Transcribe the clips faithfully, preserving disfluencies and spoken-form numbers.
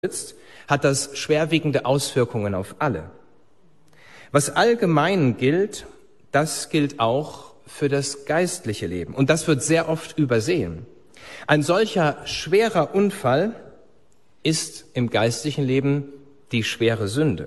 sitzt, hat das schwerwiegende Auswirkungen auf alle. Was allgemein gilt, das gilt auch für das geistliche Leben. Und das wird sehr oft übersehen. Ein solcher schwerer Unfall ist im geistlichen Leben die schwere Sünde.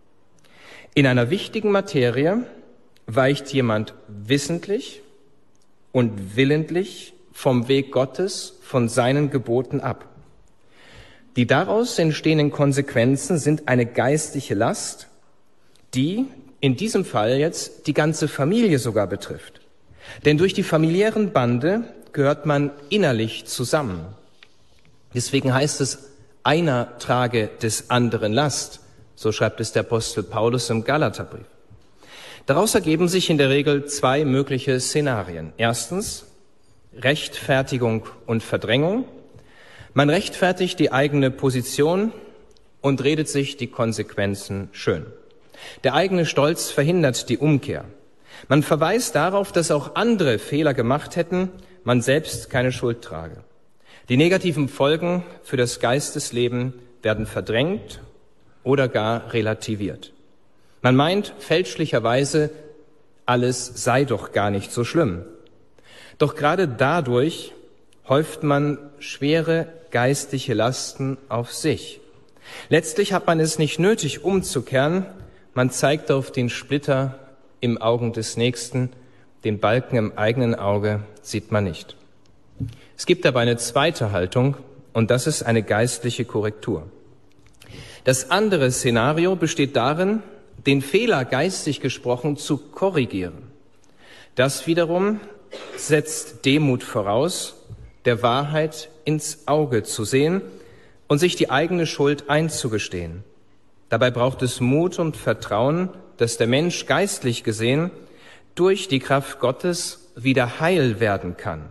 In einer wichtigen Materie weicht jemand wissentlich und willentlich vom Weg Gottes, von seinen Geboten ab. Die daraus entstehenden Konsequenzen sind eine geistliche Last, die in diesem Fall jetzt die ganze Familie sogar betrifft. Denn durch die familiären Bande gehört man innerlich zusammen. Deswegen heißt es, einer trage des anderen Last. So schreibt es der Apostel Paulus im Galaterbrief. Daraus ergeben sich in der Regel zwei mögliche Szenarien. Erstens Rechtfertigung und Verdrängung. Man rechtfertigt die eigene Position und redet sich die Konsequenzen schön. Der eigene Stolz verhindert die Umkehr. Man verweist darauf, dass auch andere Fehler gemacht hätten, man selbst keine Schuld trage. Die negativen Folgen für das Geistesleben werden verdrängt oder gar relativiert. Man meint fälschlicherweise, alles sei doch gar nicht so schlimm. Doch gerade dadurch häuft man schwere geistliche Lasten auf sich. Letztlich hat man es nicht nötig, umzukehren. Man zeigt auf den Splitter im Augen des Nächsten, den Balken im eigenen Auge sieht man nicht. Es gibt aber eine zweite Haltung, und das ist eine geistliche Korrektur. Das andere Szenario besteht darin, den Fehler geistig gesprochen zu korrigieren. Das wiederum setzt Demut voraus, der Wahrheit ins Auge zu sehen und sich die eigene Schuld einzugestehen. Dabei braucht es Mut und Vertrauen, dass der Mensch geistlich gesehen durch die Kraft Gottes wieder heil werden kann.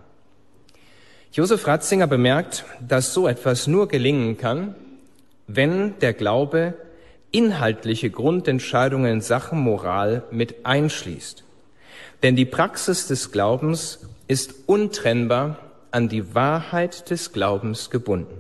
Josef Ratzinger bemerkt, dass so etwas nur gelingen kann, wenn der Glaube inhaltliche Grundentscheidungen in Sachen Moral mit einschließt. Denn die Praxis des Glaubens ist untrennbar an die Wahrheit des Glaubens gebunden.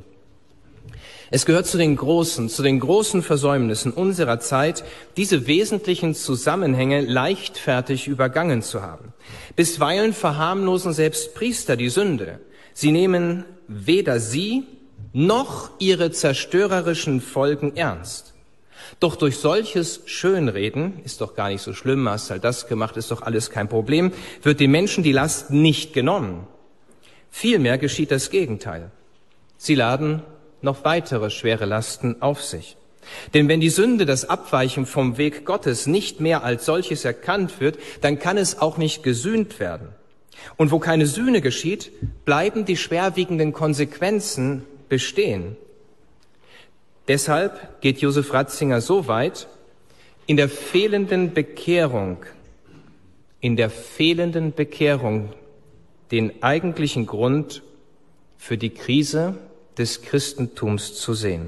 Es gehört zu den großen, zu den großen Versäumnissen unserer Zeit, diese wesentlichen Zusammenhänge leichtfertig übergangen zu haben. Bisweilen verharmlosen selbst Priester die Sünde. Sie nehmen weder sie noch ihre zerstörerischen Folgen ernst. Doch durch solches Schönreden, ist doch gar nicht so schlimm, hast halt das gemacht, ist doch alles kein Problem, wird den Menschen die Last nicht genommen. Vielmehr geschieht das Gegenteil. Sie laden noch weitere schwere Lasten auf sich. Denn wenn die Sünde, das Abweichen vom Weg Gottes, nicht mehr als solches erkannt wird, dann kann es auch nicht gesühnt werden. Und wo keine Sühne geschieht, bleiben die schwerwiegenden Konsequenzen bestehen. Deshalb geht Josef Ratzinger so weit, in der fehlenden Bekehrung, in der fehlenden Bekehrung den eigentlichen Grund für die Krise des Christentums zu sehen.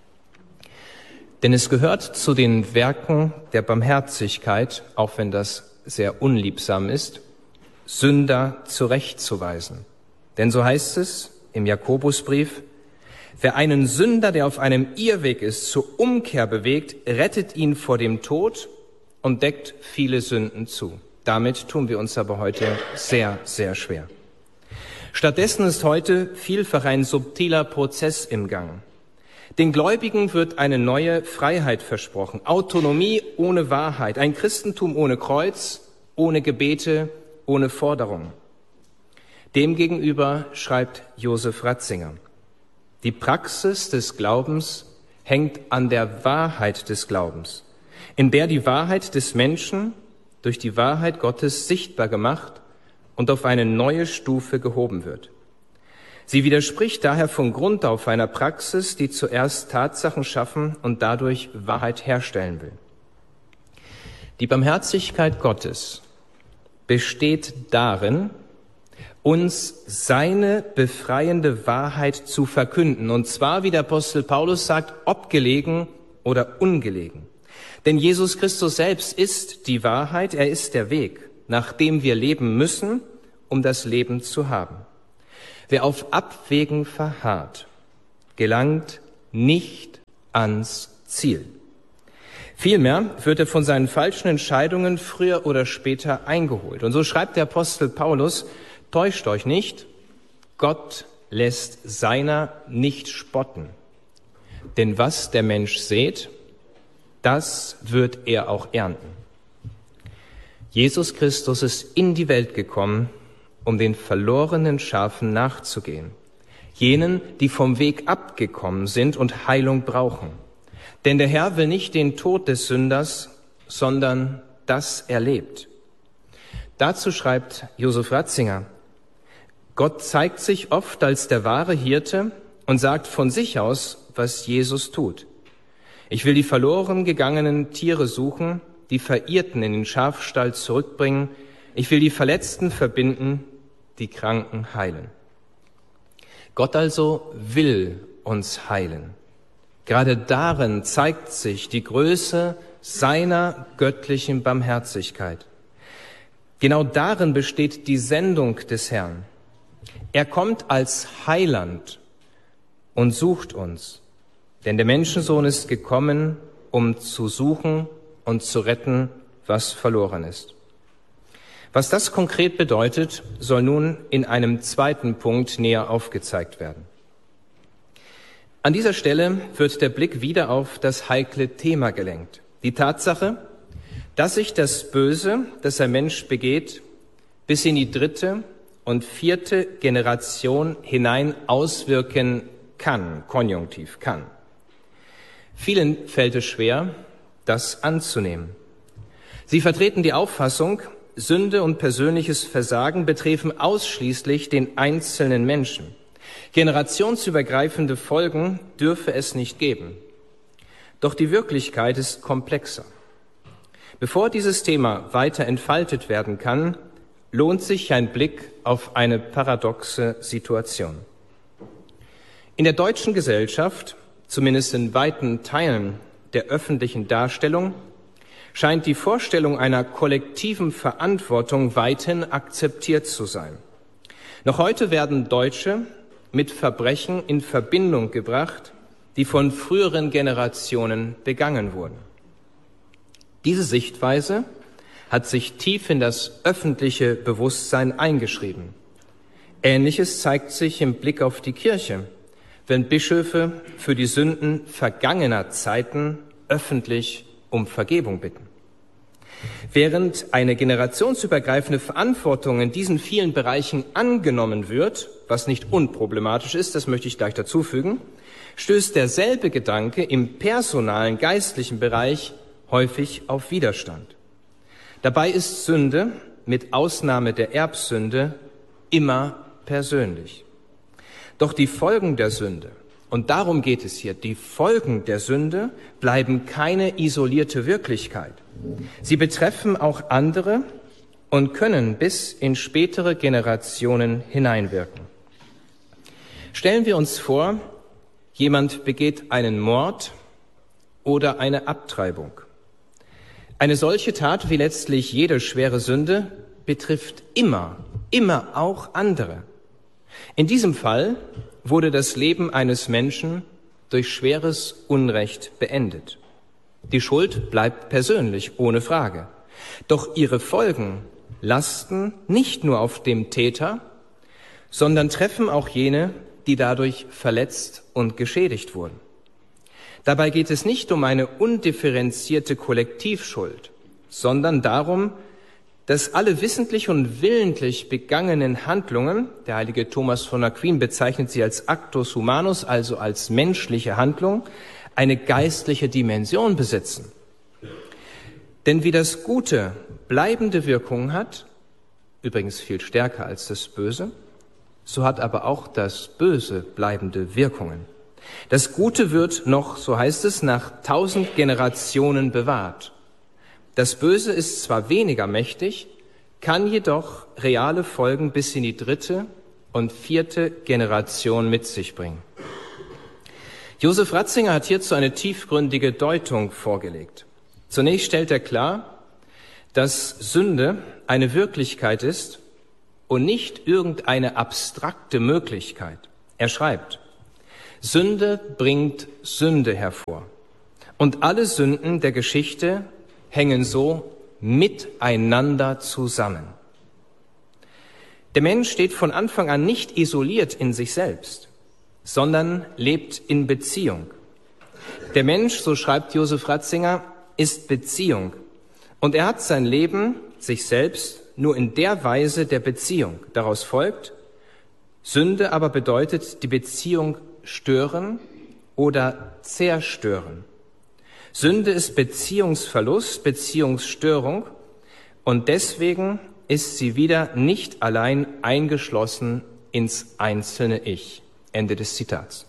Denn es gehört zu den Werken der Barmherzigkeit, auch wenn das sehr unliebsam ist, Sünder zurechtzuweisen. Denn so heißt es im Jakobusbrief, wer einen Sünder, der auf einem Irrweg ist, zur Umkehr bewegt, rettet ihn vor dem Tod und deckt viele Sünden zu. Damit tun wir uns aber heute sehr, sehr schwer. Stattdessen ist heute vielfach ein subtiler Prozess im Gang. Den Gläubigen wird eine neue Freiheit versprochen. Autonomie ohne Wahrheit. Ein Christentum ohne Kreuz, ohne Gebete, ohne Forderung. Demgegenüber schreibt Josef Ratzinger: Die Praxis des Glaubens hängt an der Wahrheit des Glaubens, in der die Wahrheit des Menschen durch die Wahrheit Gottes sichtbar gemacht und auf eine neue Stufe gehoben wird. Sie widerspricht daher von Grund auf einer Praxis, die zuerst Tatsachen schaffen und dadurch Wahrheit herstellen will. Die Barmherzigkeit Gottes besteht darin, uns seine befreiende Wahrheit zu verkünden. Und zwar, wie der Apostel Paulus sagt, ob gelegen oder ungelegen. Denn Jesus Christus selbst ist die Wahrheit, er ist der Weg, nach dem wir leben müssen, um das Leben zu haben. Wer auf Abwägen verharrt, gelangt nicht ans Ziel. Vielmehr wird er von seinen falschen Entscheidungen früher oder später eingeholt. Und so schreibt der Apostel Paulus, täuscht euch nicht, Gott lässt seiner nicht spotten. Denn was der Mensch sät, das wird er auch ernten. Jesus Christus ist in die Welt gekommen, um den verlorenen Schafen nachzugehen. Jenen, die vom Weg abgekommen sind und Heilung brauchen. Denn der Herr will nicht den Tod des Sünders, sondern dass er lebt. Dazu schreibt Josef Ratzinger, Gott zeigt sich oft als der wahre Hirte und sagt von sich aus, was Jesus tut. Ich will die verloren gegangenen Tiere suchen, die Verirrten in den Schafstall zurückbringen. Ich will die Verletzten verbinden, die Kranken heilen. Gott also will uns heilen. Gerade darin zeigt sich die Größe seiner göttlichen Barmherzigkeit. Genau darin besteht die Sendung des Herrn. Er kommt als Heiland und sucht uns. Denn der Menschensohn ist gekommen, um zu suchen und zu retten, was verloren ist. Was das konkret bedeutet, soll nun in einem zweiten Punkt näher aufgezeigt werden. An dieser Stelle wird der Blick wieder auf das heikle Thema gelenkt. Die Tatsache, dass sich das Böse, das ein Mensch begeht, bis in die dritte und vierte Generation hinein auswirken kann, konjunktiv kann. Vielen fällt es schwer, das anzunehmen. Sie vertreten die Auffassung, Sünde und persönliches Versagen betreffen ausschließlich den einzelnen Menschen. Generationsübergreifende Folgen dürfe es nicht geben. Doch die Wirklichkeit ist komplexer. Bevor dieses Thema weiter entfaltet werden kann, lohnt sich ein Blick auf eine paradoxe Situation. In der deutschen Gesellschaft, zumindest in weiten Teilen der öffentlichen Darstellung, scheint die Vorstellung einer kollektiven Verantwortung weithin akzeptiert zu sein. Noch heute werden Deutsche mit Verbrechen in Verbindung gebracht, die von früheren Generationen begangen wurden. Diese Sichtweise hat sich tief in das öffentliche Bewusstsein eingeschrieben. Ähnliches zeigt sich im Blick auf die Kirche, wenn Bischöfe für die Sünden vergangener Zeiten öffentlich um Vergebung bitten. Während eine generationsübergreifende Verantwortung in diesen vielen Bereichen angenommen wird, was nicht unproblematisch ist, das möchte ich gleich dazu fügen, stößt derselbe Gedanke im personalen geistlichen Bereich häufig auf Widerstand. Dabei ist Sünde, mit Ausnahme der Erbsünde, immer persönlich. Doch die Folgen der Sünde, und darum geht es hier, die Folgen der Sünde bleiben keine isolierte Wirklichkeit. Sie betreffen auch andere und können bis in spätere Generationen hineinwirken. Stellen wir uns vor, jemand begeht einen Mord oder eine Abtreibung. Eine solche Tat, wie letztlich jede schwere Sünde, betrifft immer, immer auch andere. In diesem Fall wurde das Leben eines Menschen durch schweres Unrecht beendet. Die Schuld bleibt persönlich, ohne Frage. Doch ihre Folgen lasten nicht nur auf dem Täter, sondern treffen auch jene, die dadurch verletzt und geschädigt wurden. Dabei geht es nicht um eine undifferenzierte Kollektivschuld, sondern darum, dass alle wissentlich und willentlich begangenen Handlungen, der heilige Thomas von Aquin bezeichnet sie als Actus Humanus, also als menschliche Handlung, eine geistliche Dimension besitzen. Denn wie das Gute bleibende Wirkung hat, übrigens viel stärker als das Böse, so hat aber auch das Böse bleibende Wirkungen. Das Gute wird noch, so heißt es, nach tausend Generationen bewahrt. Das Böse ist zwar weniger mächtig, kann jedoch reale Folgen bis in die dritte und vierte Generation mit sich bringen. Josef Ratzinger hat hierzu eine tiefgründige Deutung vorgelegt. Zunächst stellt er klar, dass Sünde eine Wirklichkeit ist und nicht irgendeine abstrakte Möglichkeit. Er schreibt, Sünde bringt Sünde hervor. Und alle Sünden der Geschichte hängen so miteinander zusammen. Der Mensch steht von Anfang an nicht isoliert in sich selbst, sondern lebt in Beziehung. Der Mensch, so schreibt Josef Ratzinger, ist Beziehung. Und er hat sein Leben, sich selbst, nur in der Weise der Beziehung. Daraus folgt, Sünde aber bedeutet die Beziehung stören oder zerstören. Sünde ist Beziehungsverlust, Beziehungsstörung und deswegen ist sie wieder nicht allein eingeschlossen ins einzelne Ich. Ende des Zitats.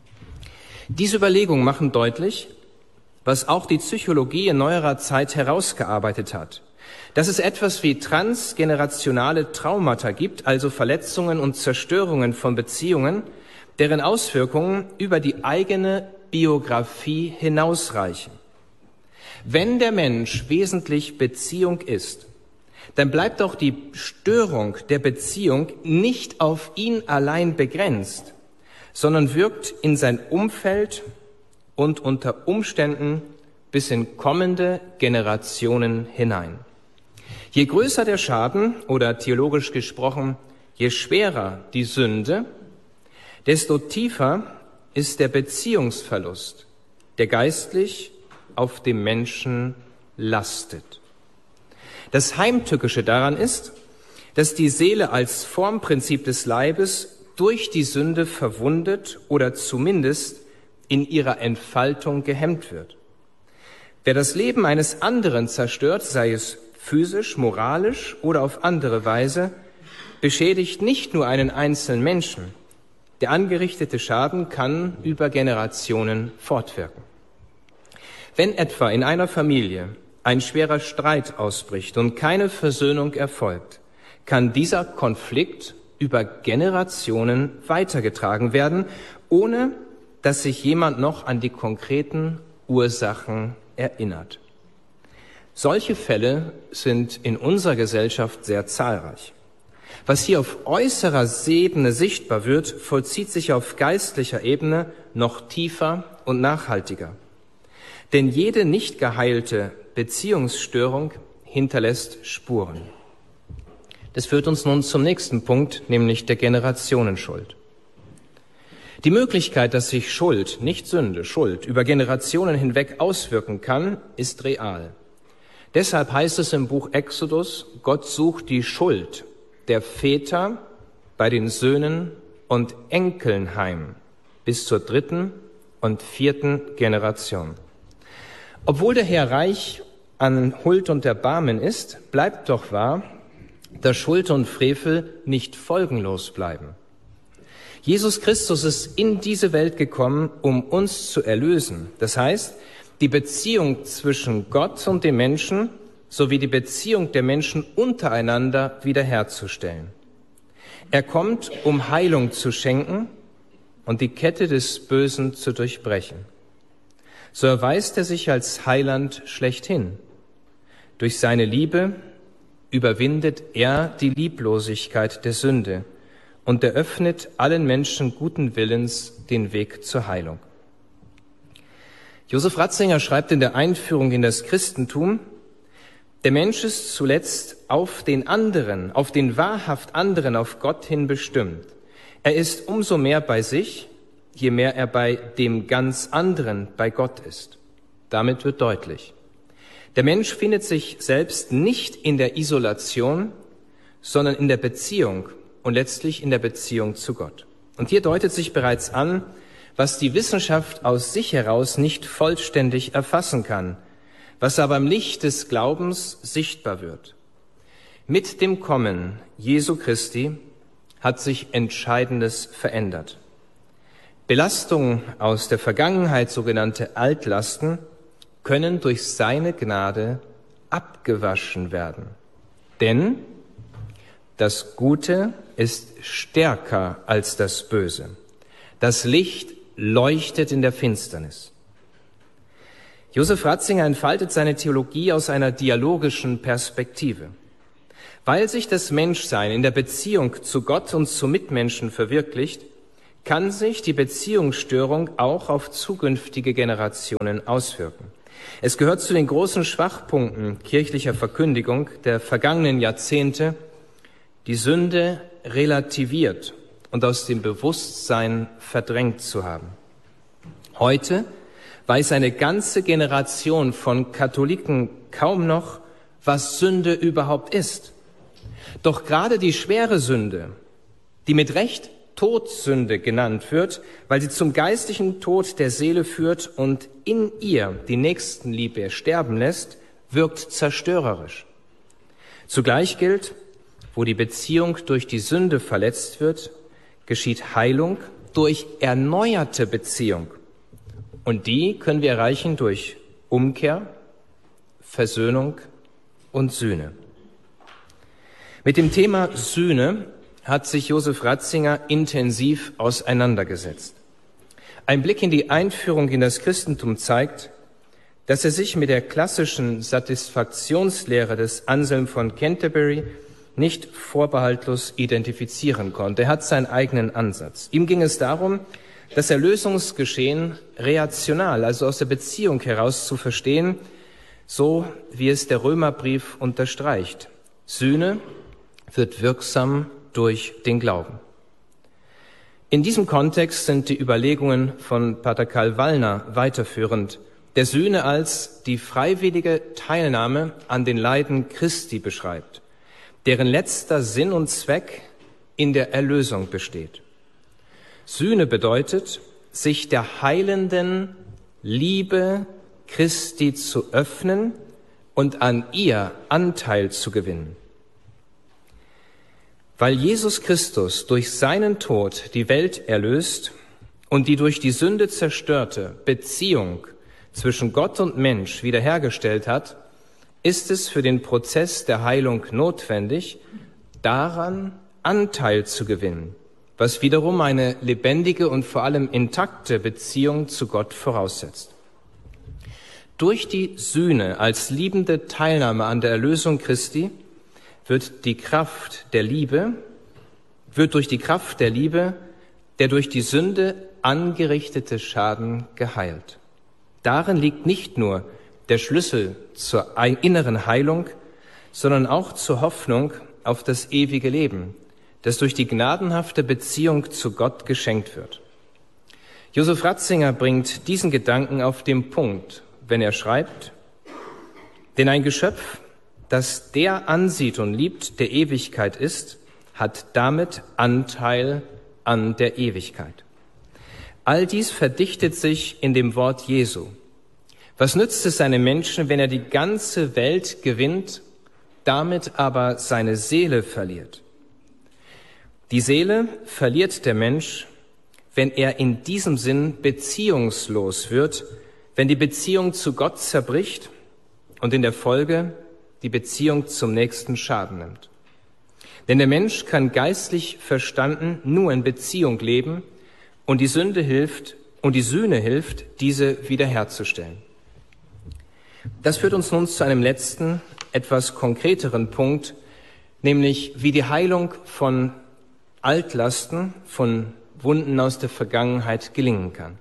Diese Überlegungen machen deutlich, was auch die Psychologie in neuerer Zeit herausgearbeitet hat, dass es etwas wie transgenerationale Traumata gibt, also Verletzungen und Zerstörungen von Beziehungen, deren Auswirkungen über die eigene Biografie hinausreichen. Wenn der Mensch wesentlich Beziehung ist, dann bleibt auch die Störung der Beziehung nicht auf ihn allein begrenzt, sondern wirkt in sein Umfeld und unter Umständen bis in kommende Generationen hinein. Je größer der Schaden oder theologisch gesprochen, je schwerer die Sünde, desto tiefer ist der Beziehungsverlust, der geistlich auf dem Menschen lastet. Das Heimtückische daran ist, dass die Seele als Formprinzip des Leibes durch die Sünde verwundet oder zumindest in ihrer Entfaltung gehemmt wird. Wer das Leben eines anderen zerstört, sei es physisch, moralisch oder auf andere Weise, beschädigt nicht nur einen einzelnen Menschen. Der angerichtete Schaden kann über Generationen fortwirken. Wenn etwa in einer Familie ein schwerer Streit ausbricht und keine Versöhnung erfolgt, kann dieser Konflikt über Generationen weitergetragen werden, ohne dass sich jemand noch an die konkreten Ursachen erinnert. Solche Fälle sind in unserer Gesellschaft sehr zahlreich. Was hier auf äußerer Ebene sichtbar wird, vollzieht sich auf geistlicher Ebene noch tiefer und nachhaltiger. Denn jede nicht geheilte Beziehungsstörung hinterlässt Spuren. Das führt uns nun zum nächsten Punkt, nämlich der Generationenschuld. Die Möglichkeit, dass sich Schuld, nicht Sünde, Schuld, über Generationen hinweg auswirken kann, ist real. Deshalb heißt es im Buch Exodus, Gott sucht die Schuld der Väter bei den Söhnen und Enkeln heim, bis zur dritten und vierten Generation. Obwohl der Herr reich an Huld und Erbarmen ist, bleibt doch wahr, dass Schuld und Frevel nicht folgenlos bleiben. Jesus Christus ist in diese Welt gekommen, um uns zu erlösen. Das heißt, die Beziehung zwischen Gott und dem Menschen sowie die Beziehung der Menschen untereinander wiederherzustellen. Er kommt, um Heilung zu schenken und die Kette des Bösen zu durchbrechen. So erweist er sich als Heiland schlechthin. Durch seine Liebe überwindet er die Lieblosigkeit der Sünde und eröffnet allen Menschen guten Willens den Weg zur Heilung. Josef Ratzinger schreibt in der Einführung in das Christentum, der Mensch ist zuletzt auf den anderen, auf den wahrhaft anderen, auf Gott hin bestimmt. Er ist umso mehr bei sich, je mehr er bei dem ganz anderen, bei Gott ist. Damit wird deutlich, der Mensch findet sich selbst nicht in der Isolation, sondern in der Beziehung und letztlich in der Beziehung zu Gott. Und hier deutet sich bereits an, was die Wissenschaft aus sich heraus nicht vollständig erfassen kann, was aber im Licht des Glaubens sichtbar wird. Mit dem Kommen Jesu Christi hat sich Entscheidendes verändert. Belastungen aus der Vergangenheit, sogenannte Altlasten, können durch seine Gnade abgewaschen werden. Denn das Gute ist stärker als das Böse. Das Licht leuchtet in der Finsternis. Josef Ratzinger entfaltet seine Theologie aus einer dialogischen Perspektive. Weil sich das Menschsein in der Beziehung zu Gott und zu Mitmenschen verwirklicht, kann sich die Beziehungsstörung auch auf zukünftige Generationen auswirken. Es gehört zu den großen Schwachpunkten kirchlicher Verkündigung der vergangenen Jahrzehnte, die Sünde relativiert und aus dem Bewusstsein verdrängt zu haben. Heute weiß eine ganze Generation von Katholiken kaum noch, was Sünde überhaupt ist. Doch gerade die schwere Sünde, die mit Recht Todsünde genannt wird, weil sie zum geistlichen Tod der Seele führt und in ihr die Nächstenliebe sterben lässt, wirkt zerstörerisch. Zugleich gilt, wo die Beziehung durch die Sünde verletzt wird, geschieht Heilung durch erneuerte Beziehung. Und die können wir erreichen durch Umkehr, Versöhnung und Sühne. Mit dem Thema Sühne hat sich Josef Ratzinger intensiv auseinandergesetzt. Ein Blick in die Einführung in das Christentum zeigt, dass er sich mit der klassischen Satisfaktionslehre des Anselm von Canterbury nicht vorbehaltlos identifizieren konnte. Er hat seinen eigenen Ansatz. Ihm ging es darum, das Erlösungsgeschehen reational, also aus der Beziehung heraus zu verstehen, so wie es der Römerbrief unterstreicht. Sühne wird wirksam durch den Glauben. In diesem Kontext sind die Überlegungen von Pater Karl Wallner weiterführend, der Sühne als die freiwillige Teilnahme an den Leiden Christi beschreibt, deren letzter Sinn und Zweck in der Erlösung besteht. Sühne bedeutet, sich der heilenden Liebe Christi zu öffnen und an ihr Anteil zu gewinnen. Weil Jesus Christus durch seinen Tod die Welt erlöst und die durch die Sünde zerstörte Beziehung zwischen Gott und Mensch wiederhergestellt hat, ist es für den Prozess der Heilung notwendig, daran Anteil zu gewinnen, was wiederum eine lebendige und vor allem intakte Beziehung zu Gott voraussetzt. Durch die Sühne als liebende Teilnahme an der Erlösung Christi wird die Kraft der Liebe, wird durch die Kraft der Liebe der durch die Sünde angerichtete Schaden geheilt. Darin liegt nicht nur der Schlüssel zur inneren Heilung, sondern auch zur Hoffnung auf das ewige Leben, das durch die gnadenhafte Beziehung zu Gott geschenkt wird. Josef Ratzinger bringt diesen Gedanken auf den Punkt, wenn er schreibt: Denn ein Geschöpf, das der ansieht und liebt, der Ewigkeit ist, hat damit Anteil an der Ewigkeit. All dies verdichtet sich in dem Wort Jesu. Was nützt es einem Menschen, wenn er die ganze Welt gewinnt, damit aber seine Seele verliert? Die Seele verliert der Mensch, wenn er in diesem Sinn beziehungslos wird, wenn die Beziehung zu Gott zerbricht und in der Folge die Beziehung zum Nächsten Schaden nimmt. Denn der Mensch kann geistlich verstanden nur in Beziehung leben und die Sünde hilft und die Sühne hilft, diese wiederherzustellen. Das führt uns nun zu einem letzten, etwas konkreteren Punkt, nämlich wie die Heilung von Altlasten, von Wunden aus der Vergangenheit gelingen kann.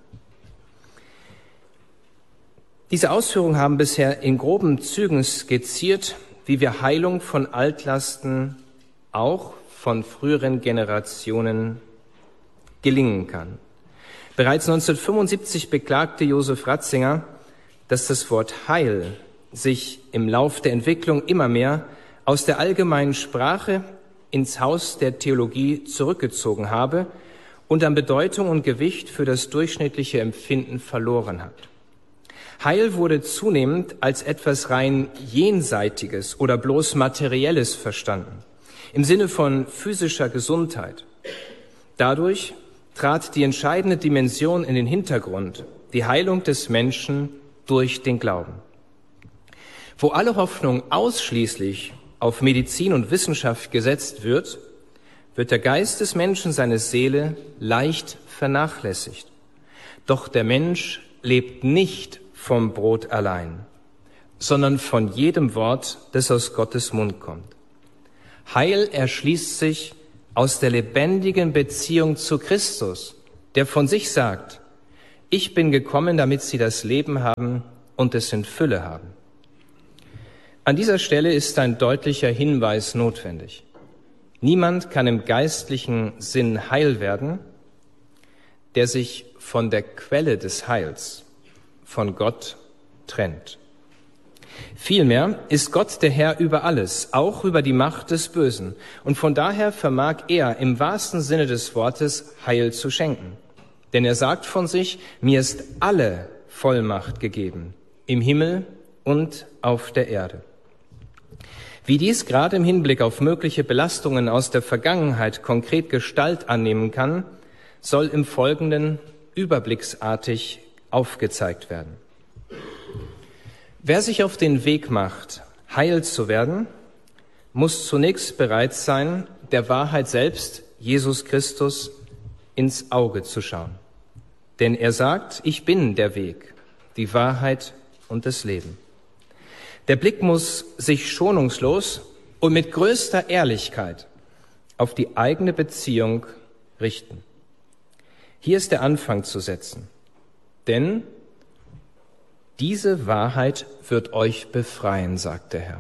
Diese Ausführungen haben bisher in groben Zügen skizziert, wie wir Heilung von Altlasten auch von früheren Generationen gelingen kann. Bereits neunzehnhundertfünfundsiebzig beklagte Josef Ratzinger, dass das Wort Heil sich im Lauf der Entwicklung immer mehr aus der allgemeinen Sprache ins Haus der Theologie zurückgezogen habe und an Bedeutung und Gewicht für das durchschnittliche Empfinden verloren hat. Heil wurde zunehmend als etwas rein Jenseitiges oder bloß Materielles verstanden, im Sinne von physischer Gesundheit. Dadurch trat die entscheidende Dimension in den Hintergrund, die Heilung des Menschen durch den Glauben. Wo alle Hoffnung ausschließlich auf Medizin und Wissenschaft gesetzt wird, wird der Geist des Menschen, seine Seele, leicht vernachlässigt. Doch der Mensch lebt nicht vom Brot allein, sondern von jedem Wort, das aus Gottes Mund kommt. Heil erschließt sich aus der lebendigen Beziehung zu Christus, der von sich sagt, ich bin gekommen, damit sie das Leben haben und es in Fülle haben. An dieser Stelle ist ein deutlicher Hinweis notwendig. Niemand kann im geistlichen Sinn heil werden, der sich von der Quelle des Heils, von Gott, trennt. Vielmehr ist Gott der Herr über alles, auch über die Macht des Bösen. Und von daher vermag er im wahrsten Sinne des Wortes Heil zu schenken. Denn er sagt von sich, mir ist alle Vollmacht gegeben, im Himmel und auf der Erde. Wie dies gerade im Hinblick auf mögliche Belastungen aus der Vergangenheit konkret Gestalt annehmen kann, soll im Folgenden überblicksartig aufgezeigt werden. Wer sich auf den Weg macht, heil zu werden, muss zunächst bereit sein, der Wahrheit selbst, Jesus Christus, ins Auge zu schauen. Denn er sagt, ich bin der Weg, die Wahrheit und das Leben. Der Blick muss sich schonungslos und mit größter Ehrlichkeit auf die eigene Beziehung richten. Hier ist der Anfang zu setzen, denn diese Wahrheit wird euch befreien, sagt der Herr.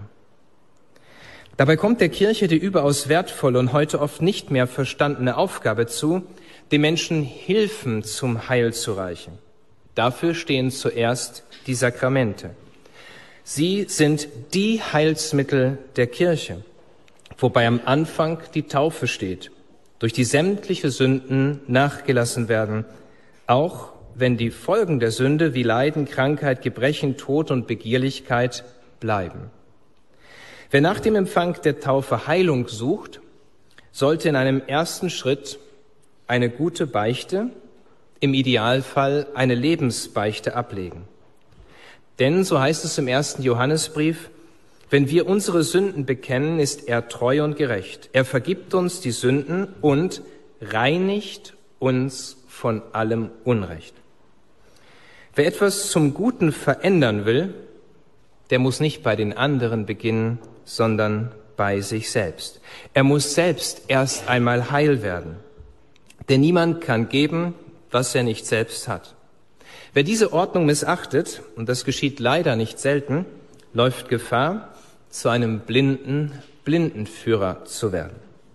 Dabei kommt der Kirche die überaus wertvolle und heute oft nicht mehr verstandene Aufgabe zu, den Menschen Hilfen zum Heil zu reichen. Dafür stehen zuerst die Sakramente. Sie sind die Heilsmittel der Kirche, wobei am Anfang die Taufe steht, durch die sämtliche Sünden nachgelassen werden, auch wenn die Folgen der Sünde wie Leiden, Krankheit, Gebrechen, Tod und Begierlichkeit bleiben. Wer nach dem Empfang der Taufe Heilung sucht, sollte in einem ersten Schritt eine gute Beichte, im Idealfall eine Lebensbeichte ablegen. Denn, so heißt es im ersten Johannesbrief, wenn wir unsere Sünden bekennen, ist er treu und gerecht. Er vergibt uns die Sünden und reinigt uns von allem Unrecht. Wer etwas zum Guten verändern will, der muss nicht bei den anderen beginnen, sondern bei sich selbst. Er muss selbst erst einmal heil werden. Denn niemand kann geben, was er nicht selbst hat. Wer diese Ordnung missachtet, und das geschieht leider nicht selten, läuft Gefahr, zu einem blinden Blindenführer zu werden.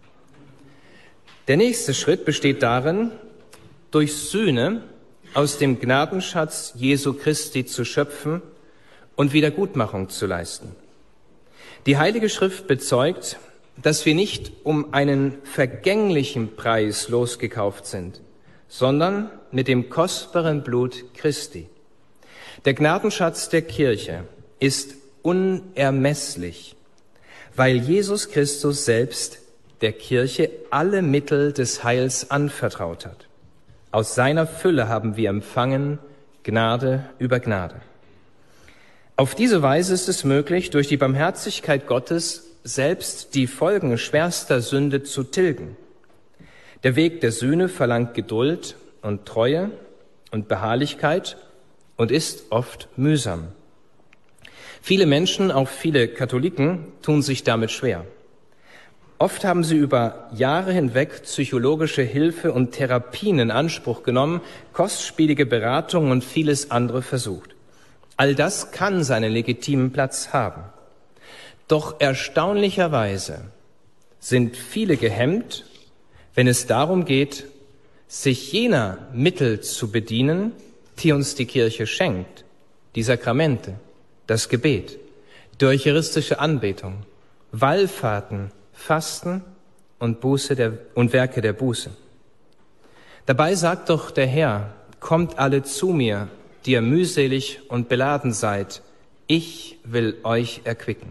Der nächste Schritt besteht darin, durch Sühne aus dem Gnadenschatz Jesu Christi zu schöpfen und Wiedergutmachung zu leisten. Die Heilige Schrift bezeugt, dass wir nicht um einen vergänglichen Preis losgekauft sind, sondern mit dem kostbaren Blut Christi. Der Gnadenschatz der Kirche ist unermesslich, weil Jesus Christus selbst der Kirche alle Mittel des Heils anvertraut hat. Aus seiner Fülle haben wir empfangen Gnade über Gnade. Auf diese Weise ist es möglich, durch die Barmherzigkeit Gottes selbst die Folgen schwerster Sünde zu tilgen. Der Weg der Sühne verlangt Geduld und Treue und Beharrlichkeit und ist oft mühsam. Viele Menschen, auch viele Katholiken, tun sich damit schwer. Oft haben sie über Jahre hinweg psychologische Hilfe und Therapien in Anspruch genommen, kostspielige Beratungen und vieles andere versucht. All das kann seinen legitimen Platz haben. Doch erstaunlicherweise sind viele gehemmt, wenn es darum geht, sich jener Mittel zu bedienen, die uns die Kirche schenkt, die Sakramente, das Gebet, die eucharistische Anbetung, Wallfahrten, Fasten und Buße der, und Werke der Buße. Dabei sagt doch der Herr, kommt alle zu mir, die ihr mühselig und beladen seid, ich will euch erquicken.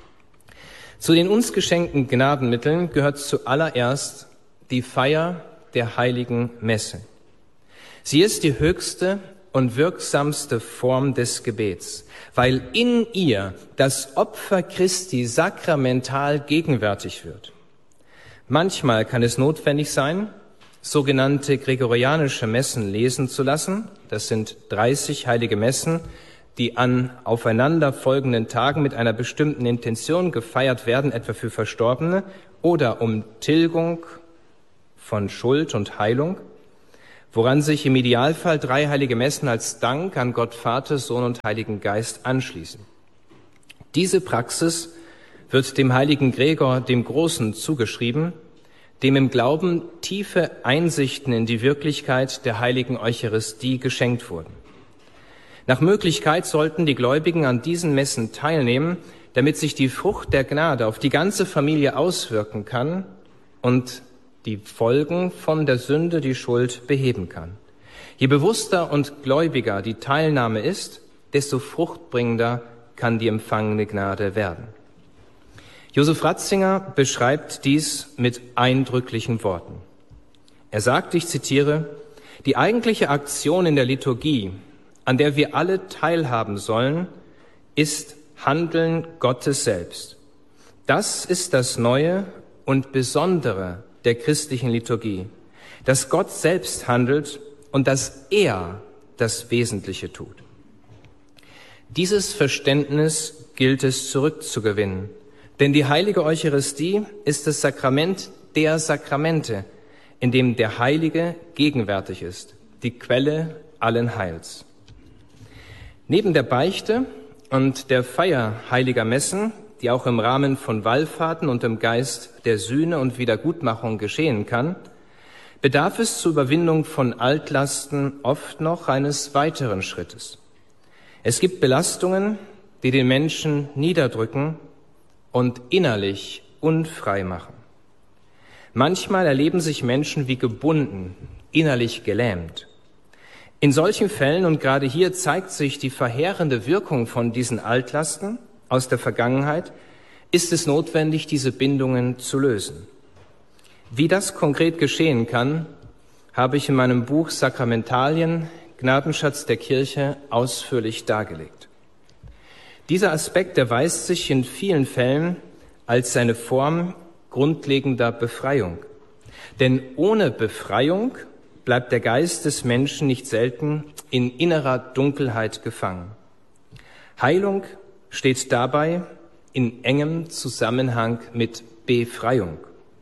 Zu den uns geschenkten Gnadenmitteln gehört zuallererst die Feier der heiligen Messe. Sie ist die höchste und wirksamste Form des Gebets, weil in ihr das Opfer Christi sakramental gegenwärtig wird. Manchmal kann es notwendig sein, sogenannte gregorianische Messen lesen zu lassen. Das sind dreißig heilige Messen, die an aufeinanderfolgenden Tagen mit einer bestimmten Intention gefeiert werden, etwa für Verstorbene oder um Tilgung von Schuld und Heilung. woran sich im Idealfall drei heilige Messen als Dank an Gott Vater, Sohn und Heiligen Geist anschließen. Diese Praxis wird dem heiligen Gregor dem Großen zugeschrieben, dem im Glauben tiefe Einsichten in die Wirklichkeit der heiligen Eucharistie geschenkt wurden. Nach Möglichkeit sollten die Gläubigen an diesen Messen teilnehmen, damit sich die Frucht der Gnade auf die ganze Familie auswirken kann und die Folgen von der Sünde, die Schuld, beheben kann. Je bewusster und gläubiger die Teilnahme ist, desto fruchtbringender kann die empfangene Gnade werden. Josef Ratzinger beschreibt dies mit eindrücklichen Worten. Er sagt, ich zitiere, die eigentliche Aktion in der Liturgie, an der wir alle teilhaben sollen, ist Handeln Gottes selbst. Das ist das Neue und Besondere der christlichen Liturgie, dass Gott selbst handelt und dass er das Wesentliche tut. Dieses Verständnis gilt es zurückzugewinnen, denn die heilige Eucharistie ist das Sakrament der Sakramente, in dem der Heilige gegenwärtig ist, die Quelle allen Heils. Neben der Beichte und der Feier heiliger Messen, die auch im Rahmen von Wallfahrten und im Geist der Sühne und Wiedergutmachung geschehen kann, bedarf es zur Überwindung von Altlasten oft noch eines weiteren Schrittes. Es gibt Belastungen, die den Menschen niederdrücken und innerlich unfrei machen. Manchmal erleben sich Menschen wie gebunden, innerlich gelähmt. In solchen Fällen, und gerade hier zeigt sich die verheerende Wirkung von diesen Altlasten aus der Vergangenheit, ist es notwendig, diese Bindungen zu lösen. Wie das konkret geschehen kann, habe ich in meinem Buch Sakramentalien, Gnadenschatz der Kirche, ausführlich dargelegt. Dieser Aspekt erweist sich in vielen Fällen als eine Form grundlegender Befreiung. Denn ohne Befreiung bleibt der Geist des Menschen nicht selten in innerer Dunkelheit gefangen. Heilung steht dabei in engem Zusammenhang mit Befreiung.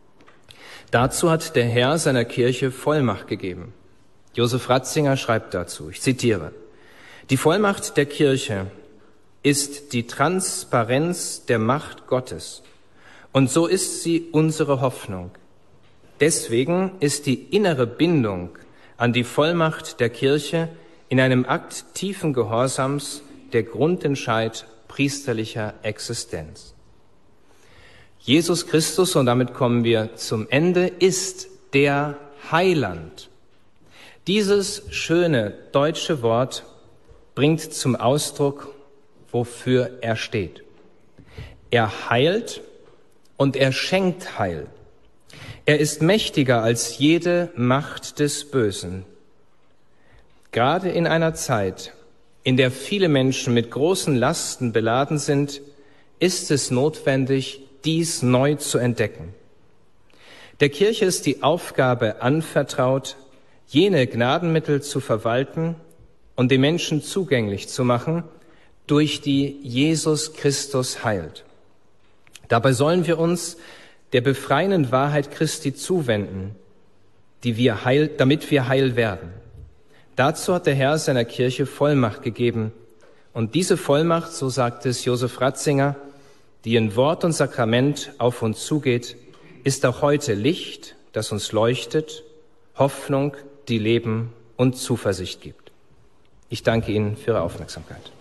Dazu hat der Herr seiner Kirche Vollmacht gegeben. Josef Ratzinger schreibt dazu, ich zitiere, die Vollmacht der Kirche ist die Transparenz der Macht Gottes und so ist sie unsere Hoffnung. Deswegen ist die innere Bindung an die Vollmacht der Kirche in einem Akt tiefen Gehorsams der Grundentscheid priesterlicher Existenz. Jesus Christus, und damit kommen wir zum Ende, ist der Heiland. Dieses schöne deutsche Wort bringt zum Ausdruck, wofür er steht. Er heilt und er schenkt Heil. Er ist mächtiger als jede Macht des Bösen. Gerade in einer Zeit, in der viele Menschen mit großen Lasten beladen sind, ist es notwendig, dies neu zu entdecken. Der Kirche ist die Aufgabe anvertraut, jene Gnadenmittel zu verwalten und den Menschen zugänglich zu machen, durch die Jesus Christus heilt. Dabei sollen wir uns der befreienden Wahrheit Christi zuwenden, die wir heil, damit wir heil werden. Dazu hat der Herr seiner Kirche Vollmacht gegeben. Und diese Vollmacht, so sagt es Josef Ratzinger, die in Wort und Sakrament auf uns zugeht, ist auch heute Licht, das uns leuchtet, Hoffnung, die Leben und Zuversicht gibt. Ich danke Ihnen für Ihre Aufmerksamkeit.